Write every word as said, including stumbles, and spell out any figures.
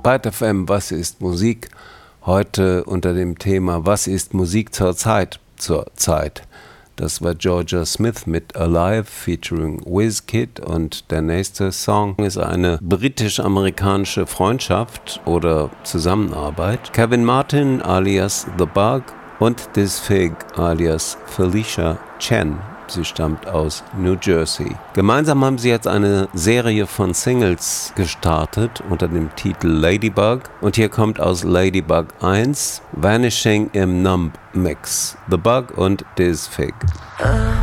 Byte F M, was ist Musik? Heute unter dem Thema, was ist Musik zur Zeit? Zur Zeit. Das war Georgia Smith mit Alive featuring Wizkid und der nächste Song ist eine britisch-amerikanische Freundschaft oder Zusammenarbeit. Kevin Martin alias The Bug und This Fig alias Felicia Chen. Sie stammt aus New Jersey. Gemeinsam haben sie jetzt eine Serie von Singles gestartet unter dem Titel Ladybug. Und hier kommt aus Ladybug eins Vanishing im Numb Mix. The Bug und This Fig.